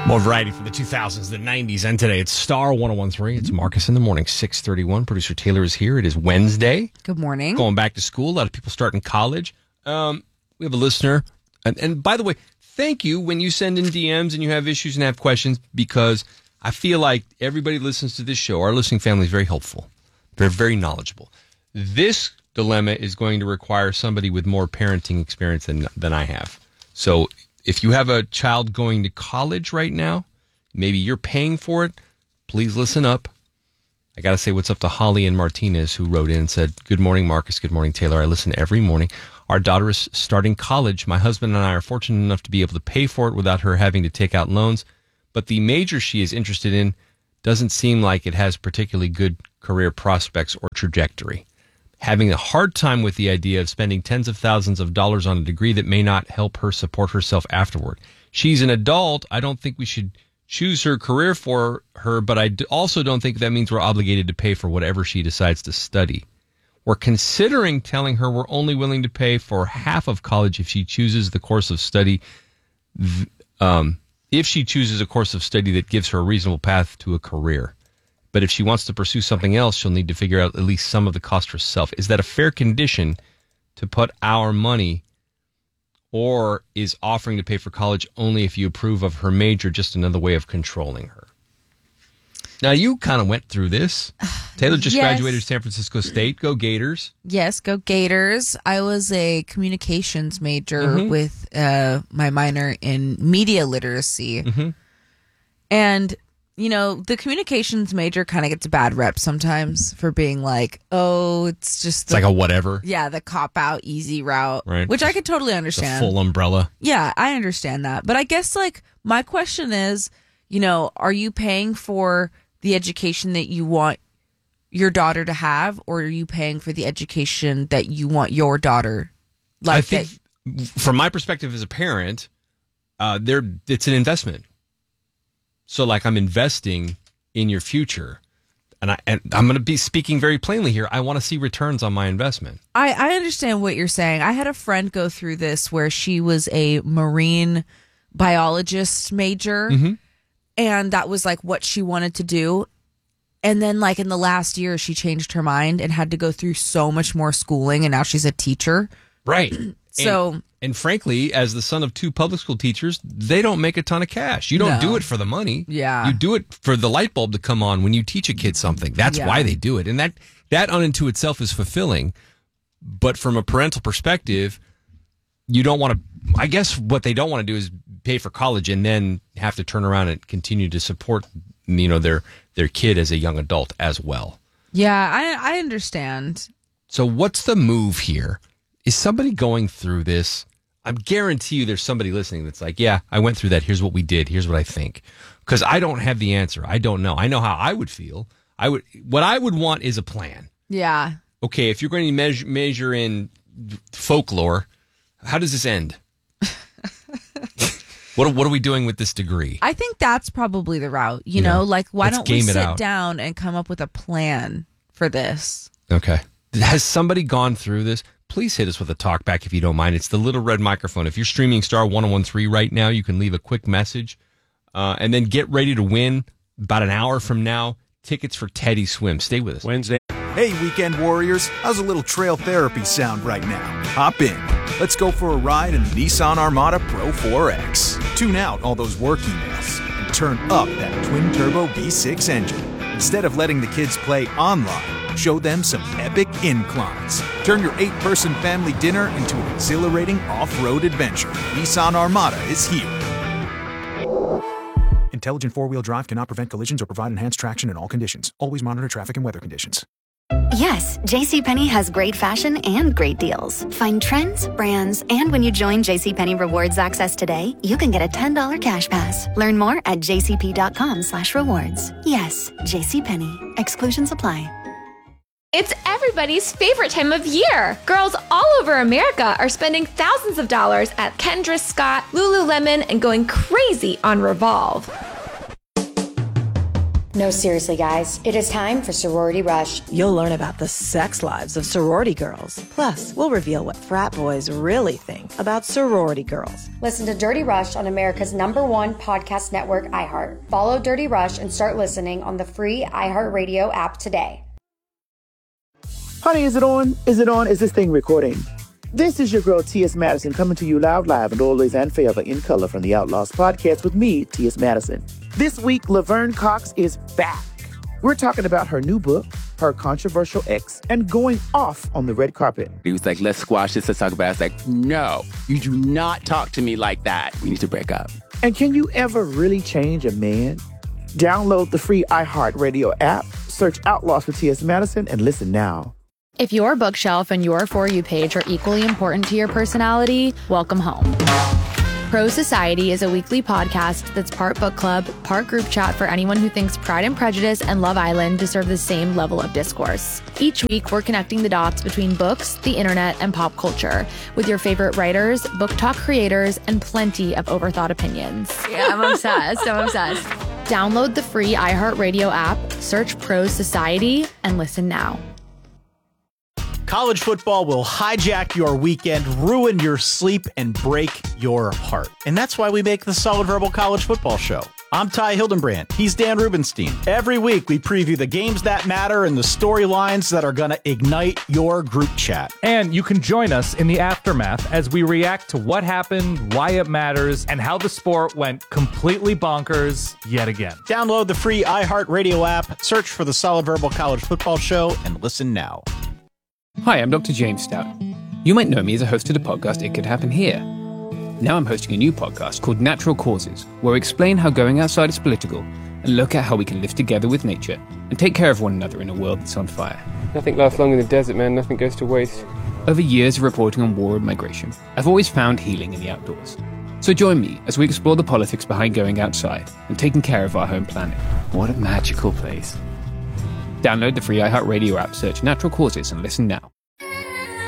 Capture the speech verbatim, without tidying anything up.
More variety from the two thousands, the nineties, and today. It's Star one oh one three. It's Marcus in the morning, six thirty-one. Producer Taylor is here. It is Wednesday. Good morning. Going back to school. A lot of people starting college. Um, we have a listener. And, and by the way, thank you when you send in D Ms and you have issues and have questions, because I feel like everybody listens to this show. Our listening family is very helpful. They're very knowledgeable. This dilemma is going to require somebody with more parenting experience than than I have. So if you have a child going to college right now, maybe you're paying for it, please listen up. I got to say what's up to Holly and Martinez, who wrote in and said, "Good morning, Marcus. Good morning, Taylor. I listen every morning. Our daughter is starting college. My husband and I are fortunate enough to be able to pay for it without her having to take out loans. But the major she is interested in doesn't seem like it has particularly good career prospects or trajectory. Having a hard time with the idea of spending tens of thousands of dollars on a degree that may not help her support herself afterward. She's an adult. I don't think we should choose her career for her, but I also don't think that means we're obligated to pay for whatever she decides to study. We're considering telling her we're only willing to pay for half of college if she chooses the course of study, um, if she chooses a course of study that gives her a reasonable path to a career. But if she wants to pursue something else, she'll need to figure out at least some of the cost herself. Is that a fair condition to put our money, or is offering to pay for college only if you approve of her major just another way of controlling her?" Now, you kind of went through this. Taylor just Yes. graduated San Francisco State. Go Gators. Yes, go Gators. I was a communications major Mhm. with uh, my minor in media literacy. Mhm. And, you know, the communications major kind of gets a bad rep sometimes for being like, oh, it's just It's like a whatever. yeah, the cop-out, easy route, Right. which I could totally It's a understand. full umbrella. Yeah, I understand that. But I guess, like, my question is, you know, are you paying for the education that you want your daughter to have, or are you paying for the education that you want your daughter? Like, I think, that, from my perspective as a parent, uh, there it's an investment. So, like, I'm investing in your future, and, I, and I'm going to be speaking very plainly here. I want to see returns on my investment. I, I understand what you're saying. I had a friend go through this where she was a marine biologist major, Mm-hmm. and that was like what she wanted to do. And then, like, in the last year, she changed her mind and had to go through so much more schooling, and now she's a teacher. Right. So, and, and frankly, as the son of two public school teachers, they don't make a ton of cash. You don't No. do it for the money. Yeah. You do it for the light bulb to come on when you teach a kid something. That's Yeah. why they do it. And that, that unto itself is fulfilling. But from a parental perspective, you don't want to, I guess what they don't want to do is pay for college and then have to turn around and continue to support, you know, their, their kid as a young adult as well. yeah, I, I understand. So what's the move here? Is somebody going through this? I guarantee you there's somebody listening that's like, yeah, I went through that. Here's what we did. Here's what I think. Because I don't have the answer. I don't know. I know how I would feel. I would. What I would want is a plan. Yeah. Okay, if you're going to measure, measure in folklore, how does this end? What, what are we doing with this degree? I think that's probably the route. You Yeah. know, like, why Let's don't we game it sit out. down and come up with a plan for this? Okay. Has somebody gone through this? Please hit us with a talk back if you don't mind. It's the little red microphone. If you're streaming Star one oh one three right now, you can leave a quick message uh, and then get ready to win about an hour from now tickets for Teddy Swim. Stay with us. Wednesday. Hey, weekend warriors, how's a little trail therapy sound right now? Hop in. Let's go for a ride in the Nissan Armada Pro four X. Tune out all those work emails and turn up that twin-turbo V six engine. Instead of letting the kids play online, show them some epic inclines. Turn your eight-person family dinner into an exhilarating off-road adventure. Nissan Armada is here. Intelligent four-wheel drive cannot prevent collisions or provide enhanced traction in all conditions. Always monitor traffic and weather conditions. Yes, JCPenney has great fashion and great deals. Find trends, brands, and when you join JCPenney Rewards Access today, you can get a ten dollars cash pass. Learn more at jcp.com slash rewards. Yes, JCPenney. Exclusions apply. It's everybody's favorite time of year. Girls all over America are spending thousands of dollars at Kendra Scott, Lululemon, and going crazy on Revolve. No, seriously, guys. It is time for Sorority Rush. You'll learn about the sex lives of sorority girls. Plus, we'll reveal what frat boys really think about sorority girls. Listen to Dirty Rush on America's number one podcast network, iHeart. Follow Dirty Rush and start listening on the free iHeartRadio app today. Honey, is it on? Is it on? Is this thing recording? This is your girl, T S. Madison, coming to you loud, live, and always and forever in color from the Outlaws podcast with me, T S. Madison. This week, Laverne Cox is back. We're talking about her new book, her controversial ex, and going off on the red carpet. He was like, let's squash this, let's talk about it. I was like, no, you do not talk to me like that. We need to break up. And can you ever really change a man? Download the free iHeartRadio app, search Outlaws for T S. Madison, and listen now. If your bookshelf and your For You page are equally important to your personality, welcome home. Pro Society is a weekly podcast that's part book club, part group chat for anyone who thinks Pride and Prejudice and Love Island deserve the same level of discourse. Each week, we're connecting the dots between books, the internet, and pop culture with your favorite writers, book talk creators, and plenty of overthought opinions. Yeah, I'm obsessed. I'm obsessed. Download the free iHeartRadio app, search Pro Society, and listen now. College football will hijack your weekend, ruin your sleep, and break your heart. And that's why we make the Solid Verbal College Football Show. I'm Ty Hildenbrand. He's Dan Rubenstein. Every week, we preview the games that matter and the storylines that are going to ignite your group chat. And you can join us in the aftermath as we react to what happened, why it matters, and how the sport went completely bonkers yet again. Download the free iHeartRadio app, search for the Solid Verbal College Football Show, and listen now. Hi, I'm Doctor James Stout. You might know me as a host of the podcast It Could Happen Here. Now I'm hosting a new podcast called Natural Causes, where I explain how going outside is political and look at how we can live together with nature and take care of one another in a world that's on fire. Nothing lasts long in the desert, man. Nothing goes to waste. Over years of reporting on war and migration, I've always found healing in the outdoors. So join me as we explore the politics behind going outside and taking care of our home planet. What a magical place. Download the free iHeartRadio app, search Natural Causes, and listen now.